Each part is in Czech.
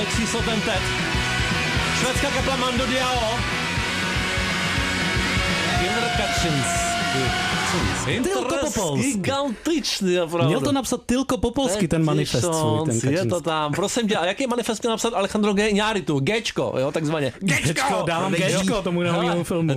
číslo ten Ted. Švédská kapela Mando Diao. Gunnar Kachins. Tylko Popolsky. Gigantičný, opravdu. Měl to napsat Tylko Popolsky, ten manifest svůj. Ten je to tam. Prosím tě, a jaký manifest měl napsat Alejandro Iñárritu? Géčko, jo, takzvaně. Géčko, dávám Géčko tomu novému filmu.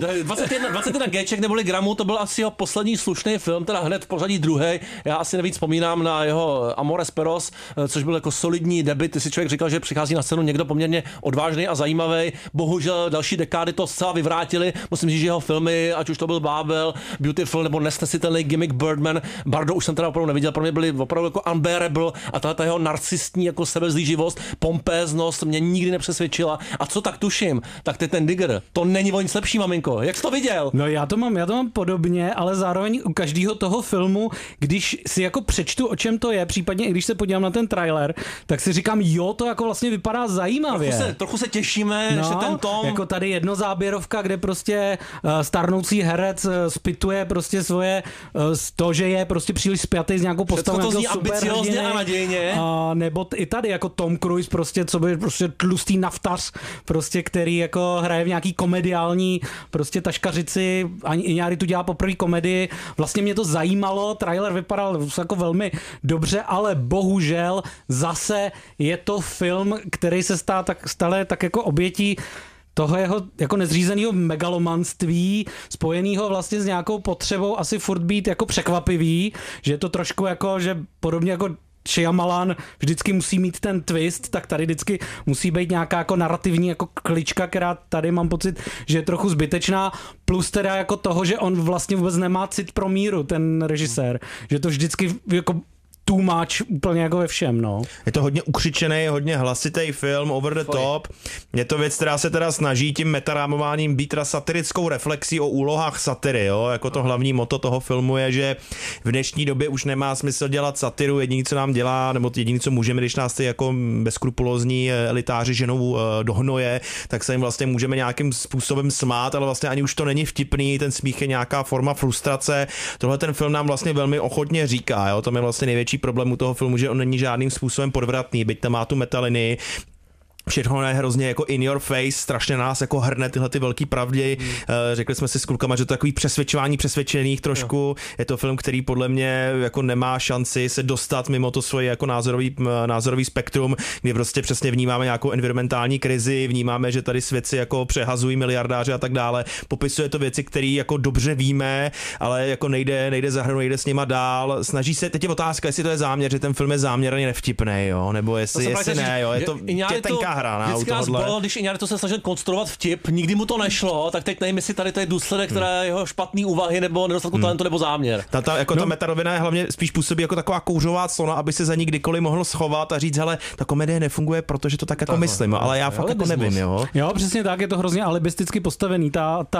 21 Géček neboli gramů, to byl asi jeho poslední slušný film, teda hned v pořadí druhý. Já asi nevíc vzpomínám na jeho Amores Perros, což byl jako solidní debut. Ty si člověk říkal, že přichází na scénu někdo poměrně odvážný a zajímavý. Bohužel další dekády to zcela vyvrátili. Musím říct, že jeho filmy, ať už to byl Babel, Beautiful nebo nesnesitelný gimmick Birdman, Bardo už jsem teda opravdu neviděl, pro mě byly opravdu jako unbearable a ta jeho narcistní jako sebezlíživost, pompéznost mě nikdy nepřesvědčila. A co tak tuším, tak ten Digger, to není o nic lepší, maminko. Jak jsi to viděl? No já to mám podobně, ale zároveň u každého toho filmu, když si jako přečtu, o čem to je, případně i když se podívám na ten trailer, tak si říkám, jo, to jako vlastně vypadá zajímavě. Trochu se těšíme, že ten Tom... Jako tady jednozáběrovka, kde prostě starnoucí herec spituje prostě svoje to, že je prostě příliš spjatý s nějakou postavou nějakého superhrdiny. A nadějně. Nebo i tady jako Tom Cruise prostě, co by prostě tlustý naftař, prostě, který jako hraje v nějaký komediální prostě taškařici, Iñárritu dělá poprvé komedii. Vlastně mě to zajímalo, trailer vypadal jako velmi dobře, ale bohužel zase je to film, který se stane tak jako obětí toho jeho jako nezřízeného megalomanství, spojenýho vlastně s nějakou potřebou asi furt být jako překvapivý, že je to trošku jako, že podobně jako Shyamalan vždycky musí mít ten twist, tak tady vždycky musí být nějaká jako narrativní jako klička, která tady mám pocit, že je trochu zbytečná, plus teda jako toho, že on vlastně vůbec nemá cit pro míru, ten režisér, že to vždycky jako too much úplně jako ve všem, no. Je to hodně ukřičený, hodně hlasitý film, over the top. Je to věc, která se teda snaží tím metarámováním být teda satirickou reflexí o úlohách satiry, jo. Jako to hlavní motto toho filmu je, že v dnešní době už nemá smysl dělat satiru, jediný, co nám dělá, nebo jediný, co můžeme, když nás ty jako bezskrupulózní elitáři ženou do hnoje, tak se jim vlastně můžeme nějakým způsobem smát, ale vlastně ani už to není vtipný, ten smích je nějaká forma frustrace. Tohle ten film nám vlastně velmi ochotně říká, jo. To je vlastně největší problém u toho filmu, že on není žádným způsobem podvratný, byť tam má tu metalinii. Všechno je hrozně jako in your face, strašně nás jako hrne tyhle ty velký pravdy. Řekli jsme si s klukama, že to je takový přesvědčování přesvědčených trošku. Jo. Je to film, který podle mě jako nemá šanci se dostat mimo to svoje jako názorový spektrum, kdy prostě přesně vnímáme nějakou environmentální krizi, vnímáme, že tady svět si jako přehazují miliardáři a tak dále. Popisuje to věci, které jako dobře víme, ale jako nejde zahrnout, nejde s nima dál. Snaží se, teď je otázka, jestli to je záměr, že ten film je záměrně nevtipnej, jo, nebo jestli ne, jo, je to tenká hra. Vždycky nás bylo, když Iñárritu se snažil konstruovat vtip, nikdy mu to nešlo, tak teď nevím, jestli tady to je důsledek, která je jeho špatný úvahy nebo nedostatku talentu nebo záměr. Ta metarovina je hlavně spíš působí jako taková kouřová clona, aby se za ní kdykoliv mohl schovat a říct, hele, ta komedie nefunguje, protože to tak jako myslím, ale já fakt jako nevím, jo. Jo, přesně tak, je to hrozně alibisticky postavený.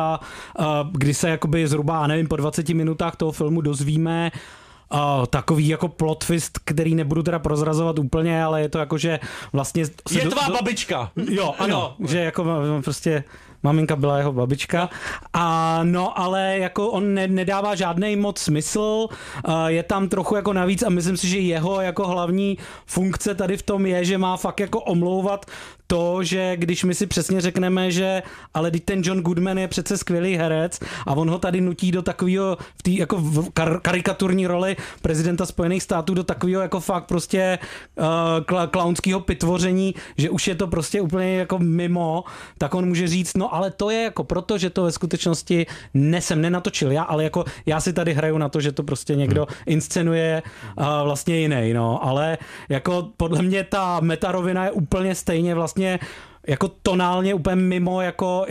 Kdy se jakoby zhruba, nevím, po 20 minutách toho filmu dozvíme takový jako plot twist, který nebudu teda prozrazovat úplně, ale je to jako, že vlastně... Je tvá babička! Jo, ano, že jako prostě maminka byla jeho babička. Ale jako on nedává žádnej moc smysl, je tam trochu jako navíc a myslím si, že jeho jako hlavní funkce tady v tom je, že má fakt jako omlouvat to, že když my si přesně řekneme, že ale teď ten John Goodman je přece skvělý herec a on ho tady nutí do takového v té jako karikaturní roli prezidenta Spojených států do takového jako fakt prostě klaunského pitvoření, že už je to prostě úplně jako mimo, tak on může říct, no ale to je jako proto, že to ve skutečnosti jsem nenatočil já, ale jako já si tady hraju na to, že to prostě někdo inscenuje vlastně jiný, no, ale jako podle mě ta metarovina je úplně stejně vlastně jako tonálně úplně mimo jako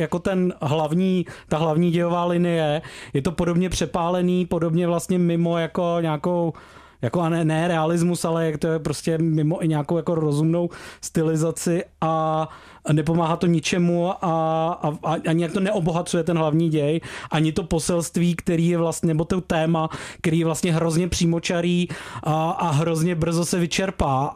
ta hlavní dějová linie. Je to podobně přepálený, podobně vlastně mimo jako nějakou jako ne realismus, ale jak to je prostě mimo i nějakou jako rozumnou stylizaci a nepomáhá to ničemu a ani jak to neobohacuje ten hlavní děj, ani to poselství, který je vlastně, nebo to téma, který je vlastně hrozně přímočarý a hrozně brzo se vyčerpá